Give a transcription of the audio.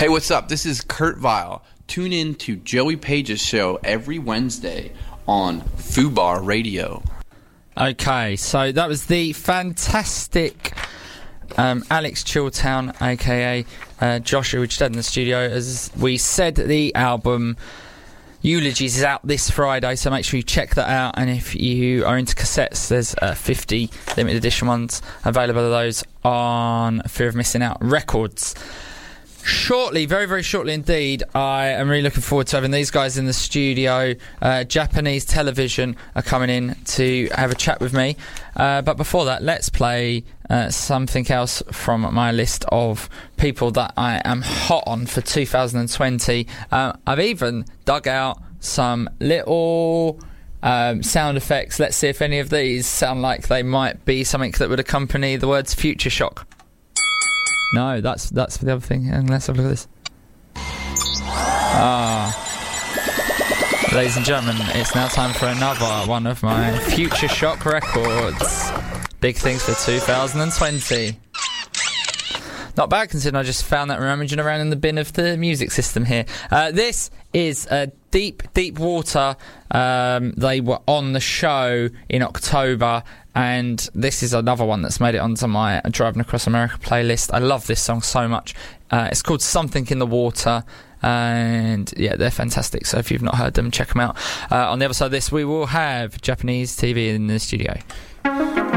Hey, what's up? This is Kurt Vile. Tune in to Joey Page's show every Wednesday on Fubar Radio. Okay, so that was the fantastic Alex Chilltown, a.k.a. Joshua, which is in the studio. As we said, the album Eulogies is out this Friday, so make sure you check that out. And if you are into cassettes, there's 50 limited edition ones available of those on Fear of Missing Out Records. Shortly, very, very shortly indeed, I am really looking forward to having these guys in the studio. Japanese Television are coming in to have a chat with me. But before that, let's play something else from my list of people that I am hot on for 2020. I've even dug out some little sound effects. Let's see if any of these sound like they might be something that would accompany the words Future Shock. No, that's the other thing. And let's have a look at this. Ladies and gentlemen, it's now time for another one of my Future Shock records. Big things for 2020. Not bad, considering I just found that rummaging around in the bin of the music system here. This is Deep Water. They were on the show in October, and this is another one that's made it onto my Driving Across America playlist. I love this song so much. It's called Something in the Water, and yeah, they're fantastic. So if you've not heard them, check them out. On the other side of this, we will have Japanese TV in the studio.